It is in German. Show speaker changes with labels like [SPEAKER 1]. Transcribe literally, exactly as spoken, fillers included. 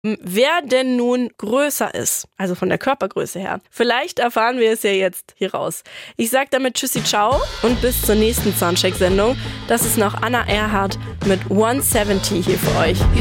[SPEAKER 1] wer denn nun größer ist, also von der Körpergröße her. Vielleicht erfahren wir es ja jetzt hier raus. Ich sag damit Tschüssi, ciao und bis zur nächsten Soundcheck-Sendung. Das ist noch Anna Erhardt mit hundertsiebzig hier für euch.